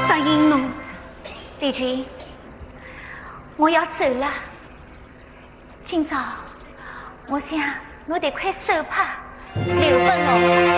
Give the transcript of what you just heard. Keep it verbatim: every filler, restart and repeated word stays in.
答应侬，丽君，我要走了。今朝我想我得块手帕留给侬。